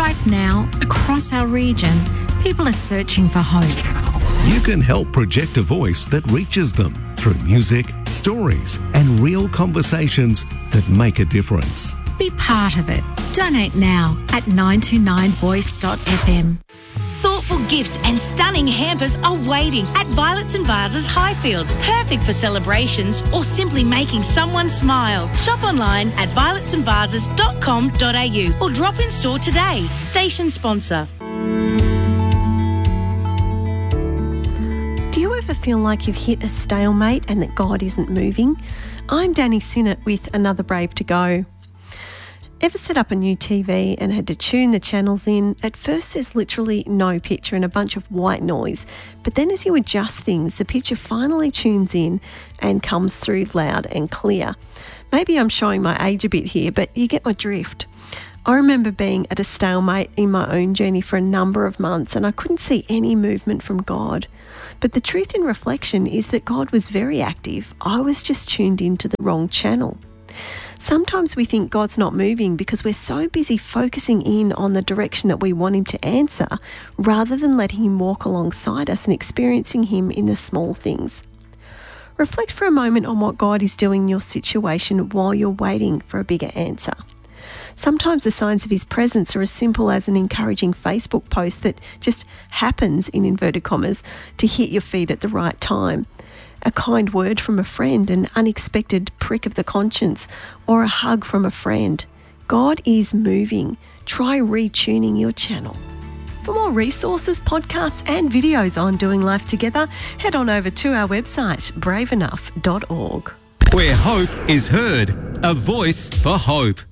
Right now, across our region, people are searching for hope. You can help project a voice that reaches them through music, stories, and real conversations that make a difference. Be part of it. Donate now at 929voice.fm. Thoughtful gifts and stunning hampers are waiting at Violets and Vases Highfields. Perfect for celebrations or simply making someone smile. Shop online at violetsandvases.com.au or drop in store today. Station sponsor. Do you ever feel like you've hit a stalemate and that God isn't moving? I'm Danny Sinnott with Another Brave to Go. Ever set up a new TV and had to tune the channels in? At first there's literally no picture and a bunch of white noise, but then as you adjust things, the picture finally tunes in and comes through loud and clear. Maybe I'm showing my age a bit here, but you get my drift. I remember being at a stalemate in my own journey for a number of months and I couldn't see any movement from God. But the truth in reflection is that God was very active. I was just tuned into the wrong channel. Sometimes we think God's not moving because we're so busy focusing in on the direction that we want him to answer rather than letting him walk alongside us and experiencing him in the small things. Reflect for a moment on what God is doing in your situation while you're waiting for a bigger answer. Sometimes the signs of his presence are as simple as an encouraging Facebook post that just happens, in inverted commas, to hit your feed at the right time. A kind word from a friend, an unexpected prick of the conscience, or a hug from a friend. God is moving. Try retuning your channel. For more resources, podcasts and videos on doing life together, head on over to our website, braveenough.org. Where hope is heard, a voice for hope.